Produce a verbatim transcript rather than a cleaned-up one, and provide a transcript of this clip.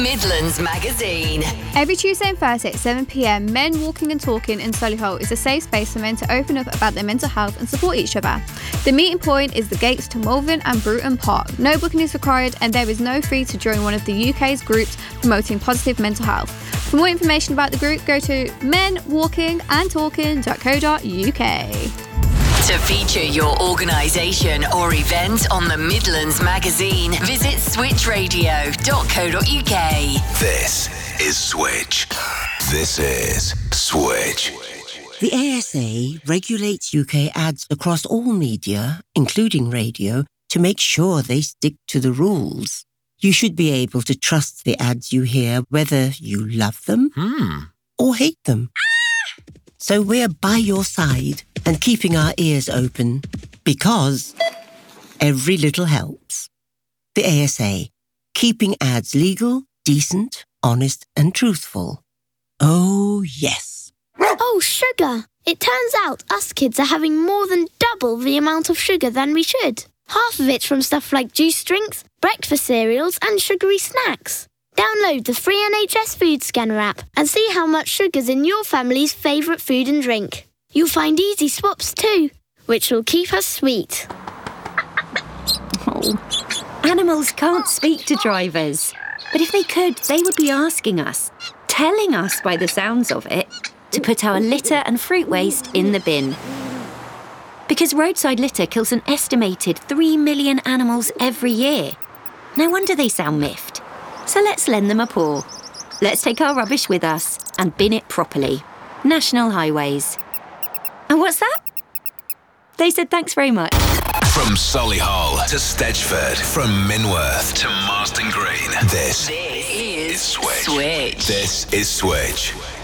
Midlands Magazine. Every Tuesday and Thursday at seven p m, Men Walking and Talking in Solihull is a safe space for men to open up about their mental health and support each other. The meeting point is the gates to Malvern and Bruton Park. No booking is required and there is no fee to join one of the U K's groups promoting positive mental health. For more information about the group, go to men walking and talking dot co dot u k. To feature your organisation or event on the Midlands Magazine, visit switch radio dot co dot u k. This is Switch. This is Switch. The A S A regulates U K ads across all media, including radio, to make sure they stick to the rules. You should be able to trust the ads you hear, whether you love them Hmm. or hate them. So we're by your side and keeping our ears open because every little helps. The A S A, keeping ads legal, decent, honest and truthful. Oh, yes. Oh, sugar. It turns out us kids are having more than double the amount of sugar than we should. Half of it's from stuff like juice drinks, breakfast cereals and sugary snacks. Download the free N H S Food Scanner app and see how much sugar's in your family's favourite food and drink. You'll find easy swaps too, which will keep us sweet. Oh, animals can't speak to drivers. But if they could, they would be asking us, telling us by the sounds of it, to put our litter and fruit waste in the bin. Because roadside litter kills an estimated three million animals every year. No wonder they sound miffed. So let's lend them a paw. Let's take our rubbish with us and bin it properly. National Highways. And what's that? They said thanks very much. From Solihull to Stedgeford, from Minworth to Marston Green, this, This is is Switch. Switch. This is Switch.